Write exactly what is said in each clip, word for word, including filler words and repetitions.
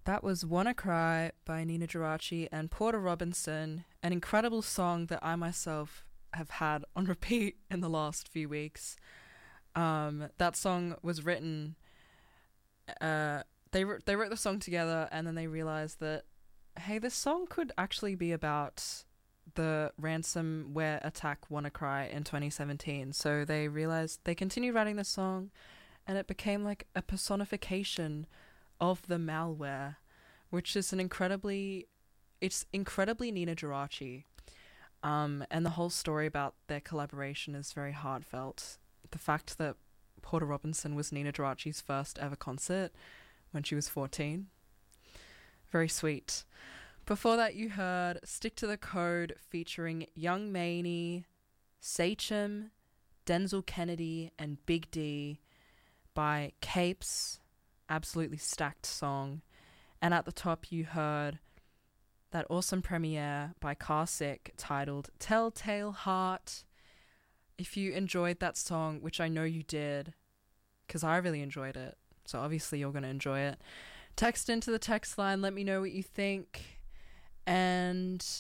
That was Wanna Cry by Nina Geraci and Porter Robinson, an incredible song that I myself have had on repeat in the last few weeks. Um, that song was written, uh, they, they wrote the song together and then they realized that, hey, this song could actually be about the ransomware attack WannaCry in twenty seventeen. So they realized they continued writing the song and it became like a personification of the malware, which is an incredibly, it's incredibly Nina Geraci. Um, and the whole story about their collaboration is very heartfelt. The fact that Porter Robinson was Nina Geraci's first ever concert when she was fourteen. Very sweet. Before that, you heard Stick to the Code featuring Young Maney, Sachem, Denzel Kennedy, and Big D by Capes. Absolutely stacked song. And at the top, you heard that awesome premiere by Carsick titled Telltale Heart. If you enjoyed that song, which I know you did, because I really enjoyed it, so obviously you're going to enjoy it, text into the text line, let me know what you think, and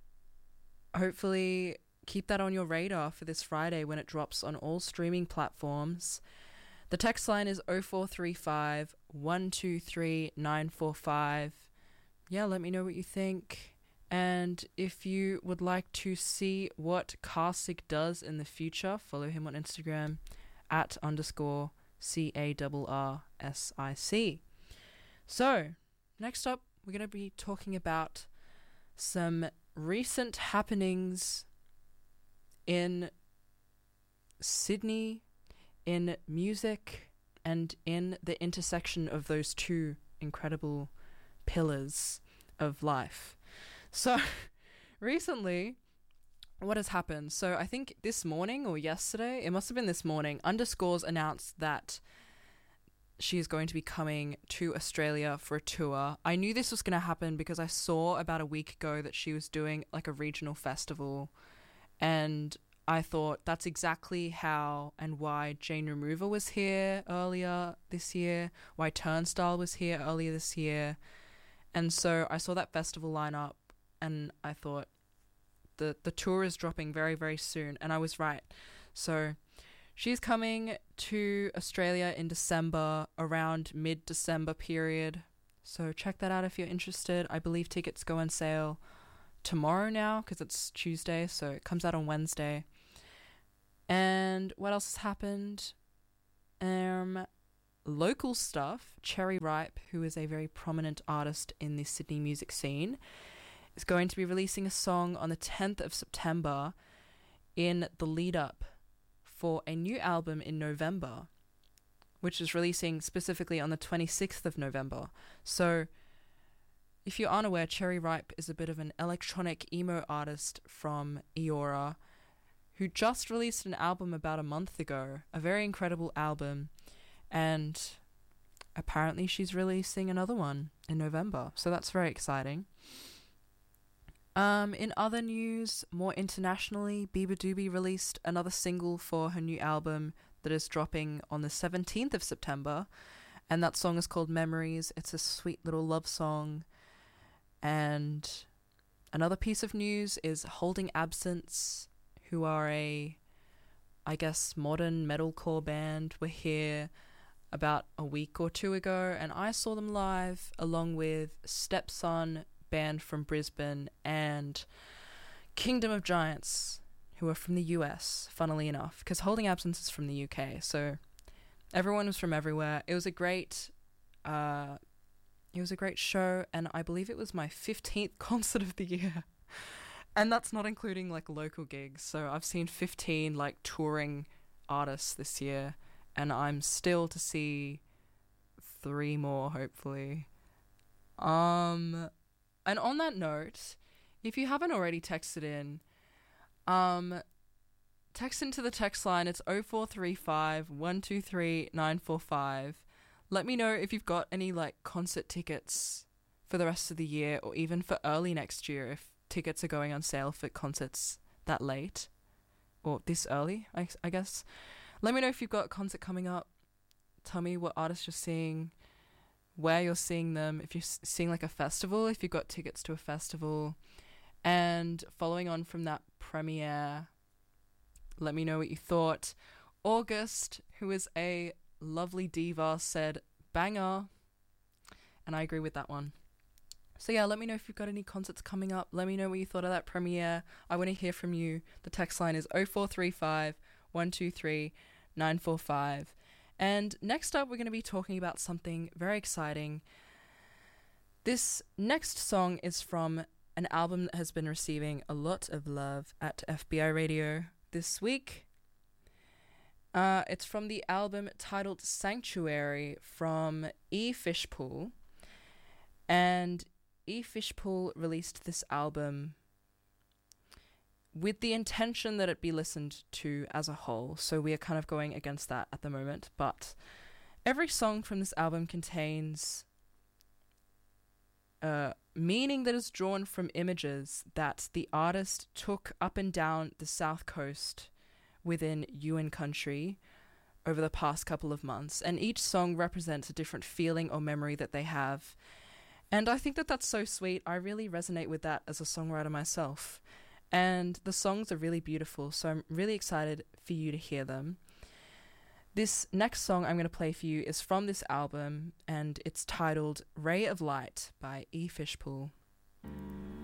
hopefully keep that on your radar for this Friday when it drops on all streaming platforms. The text line is oh four three five, one two three, nine four five. Yeah, let me know what you think. And if you would like to see what Carsick does in the future, follow him on Instagram at underscore C A R R S I C. So, next up, we're going to be talking about some recent happenings in Sydney, in music, and in the intersection of those two incredible pillars of life. So, recently, what has happened? So, I think this morning or yesterday, it must have been this morning, Underscores announced that she is going to be coming to Australia for a tour. I knew this was going to happen because I saw about a week ago that she was doing like a regional festival, and I thought that's exactly how and why Jane Remover was here earlier this year, why Turnstile was here earlier this year. And so I saw that festival lineup and I thought the the tour is dropping very, very soon. And I was right. So she's coming to Australia in December, around mid-December period. So check that out if you're interested. I believe tickets go on sale tomorrow now because it's Tuesday, so it comes out on Wednesday. And what else has happened? Um, local stuff. Cherry Ripe, who is a very prominent artist in the Sydney music scene, is going to be releasing a song on the tenth of September in the lead up for a new album in November, which is releasing specifically on the twenty-sixth of November. So if you're unaware, Cherry Ripe is a bit of an electronic emo artist from Eora who just released an album about a month ago, a very incredible album, and apparently she's releasing another one in November, so that's very exciting. Um, in other news, more internationally, Biba Doobie released another single for her new album that is dropping on the seventeenth of September, and that song is called Memories. It's a sweet little love song. And another piece of news is Holding Absence, who are a, I guess, modern metalcore band, were here about a week or two ago, and I saw them live along with Stepson, band from Brisbane, and Kingdom of Giants, who are from the U S, funnily enough, because Holding Absence is from the U K, so everyone was from everywhere. It was a great, uh, it was a great show, and I believe it was my fifteenth concert of the year. And that's not including, like, local gigs. So I've seen fifteen, like, touring artists this year. And I'm still to see three more, hopefully. Um, and on that note, if you haven't already texted in, um, text into the text line. It's oh four three five, one two three, nine four five. Let me know if you've got any, like, concert tickets for the rest of the year, or even for early next year if tickets are going on sale for concerts that late or this early, I, I guess. Let me know if you've got a concert coming up. Tell me what artists you're seeing, where you're seeing them, if you're seeing like a festival, if you got tickets to a festival. And following on from that premiere, let me know what you thought. August, who is a lovely diva, said banger, and I agree with that one. So yeah, let me know if you've got any concerts coming up. Let me know what you thought of that premiere. I want to hear from you. The text line is oh four three five, one two three, nine four five. And next up, we're going to be talking about something very exciting. This next song is from an album that has been receiving a lot of love at F B I Radio this week. Uh, it's from the album titled Sanctuary from E. Fishpool. And E. Fishpool released this album with the intention that it be listened to as a whole. So we are kind of going against that at the moment. But every song from this album contains uh, meaning that is drawn from images that the artist took up and down the South Coast within Yuin country over the past couple of months. And each song represents a different feeling or memory that they have. And I think that that's so sweet. I really resonate with that as a songwriter myself. And the songs are really beautiful, so I'm really excited for you to hear them. This next song I'm going to play for you is from this album, and it's titled Ray of Light by E. Fishpool.